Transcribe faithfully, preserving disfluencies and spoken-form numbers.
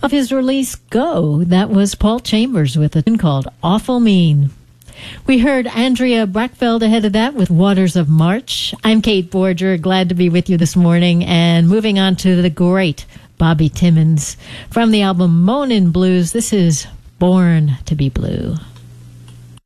of his release Go. That was Paul Chambers with a tune called Awful Mean. We heard Andrea Brackfeld ahead of that with Waters of March. I'm Kate Borger, glad to be with you this morning, and moving on to the great Bobby Timmons. From the album Moanin' Blues, this is Born to be Blue.